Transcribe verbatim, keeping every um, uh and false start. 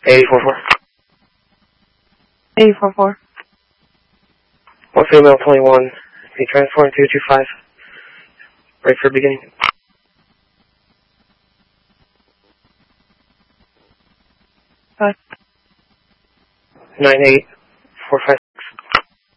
eight four four. eight four four. One female twenty-one. Be transporting two two five. Break for beginning. Five. Nine eight four five.